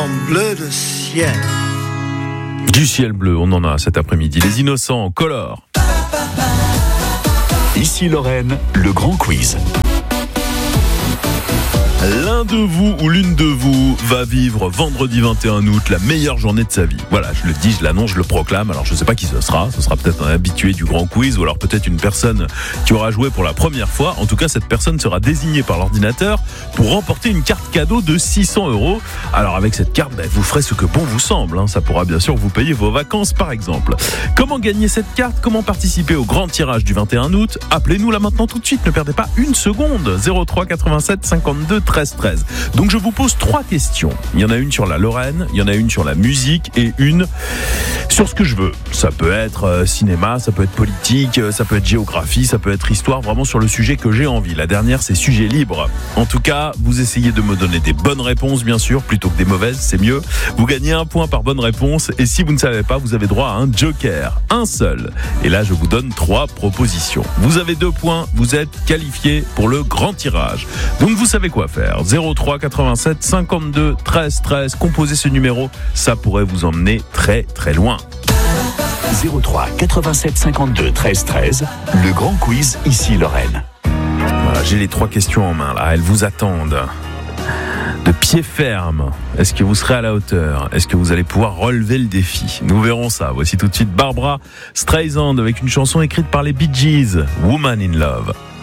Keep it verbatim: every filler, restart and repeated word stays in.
en bleu de ciel. Du ciel bleu, on en a cet après-midi. Les innocents, Color. Ici Lorraine, le grand quiz. L'un de vous ou l'une de vous va vivre vendredi vingt et un août la meilleure journée de sa vie. Voilà, je le dis, je l'annonce, je le proclame. Alors je ne sais pas qui ce sera. Ce sera peut-être un habitué du grand quiz ou alors peut-être une personne qui aura joué pour la première fois. En tout cas, cette personne sera désignée par l'ordinateur pour remporter une carte cadeau de six cents euros. Alors avec cette carte, ben, vous ferez ce que bon vous semble. Hein. Ça pourra bien sûr vous payer vos vacances par exemple. Comment gagner cette carte? Comment participer au grand tirage du vingt et un août? Appelez-nous là maintenant tout de suite. Ne perdez pas une seconde. zéro trois quatre-vingt-sept cinquante-deux treize treize. Donc je vous pose trois questions. Il y en a une sur la Lorraine, il y en a une sur la musique et une sur ce que je veux. Ça peut être euh, cinéma, ça peut être politique, ça peut être géographie, ça peut être histoire, vraiment sur le sujet que j'ai envie. La dernière, c'est sujet libre. En tout cas, vous essayez de me donner des bonnes réponses, bien sûr, plutôt que des mauvaises, c'est mieux. Vous gagnez un point par bonne réponse et si vous ne savez pas, vous avez droit à un joker, un seul. Et là, je vous donne trois propositions. Vous avez deux points, vous êtes qualifié pour le grand tirage. Donc vous savez quoi faire. zéro trois quatre-vingt-sept cinquante-deux treize treize. Composez ce numéro, ça pourrait vous emmener très très loin. zéro trois quatre-vingt-sept cinquante-deux treize treize. Le grand quiz ici Lorraine. Voilà, j'ai les trois questions en main là, elles vous attendent. De pied ferme, est-ce que vous serez à la hauteur? Est-ce que vous allez pouvoir relever le défi? Nous verrons ça. Voici tout de suite Barbra Streisand avec une chanson écrite par les Bee Gees, Woman in Love.